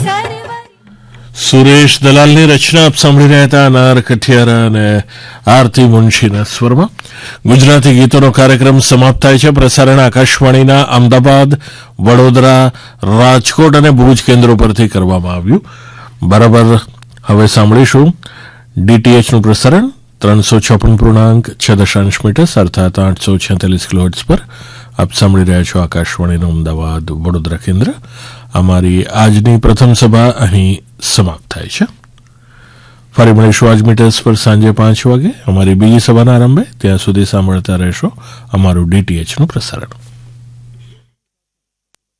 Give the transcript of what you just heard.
સુરેશ દલાલની રચના આપ સાંભળી રહ્યા હતા. અનાર કઠિયારા અને આરતી મુનશીના સ્વરમાં ગુજરાતી ગીતોનો કાર્યક્રમ સમાપ્ત થાય છે. પ્રસારણ આકાશવાણીના અમદાવાદ, વડોદરા, રાજકોટ અને ભુજ કેન્દ્રો પરથી કરવામાં આવ્યું. બરાબર હવે સાંભળીશું ડીટીએચનું પ્રસારણ 356.6 મીટર્સ અર્થાત 846 કિલોહર્ટ્ઝ પર. આપ સાંભળી રહ્યા છો આકાશવાણીનું અમદાવાદ, વડોદરા કેન્દ્ર. અમારી આજની પ્રથમ સભા અહીં સમાપ્ત થાય છે. ફરી મળીશું આજ મીટર્સ પર સાંજે 5 વાગે અમારી બીજી સભાના આરંભે. ત્યાં સુધી સાંભળતા રહેશો અમારું ડીટીએચનું પ્રસારણ.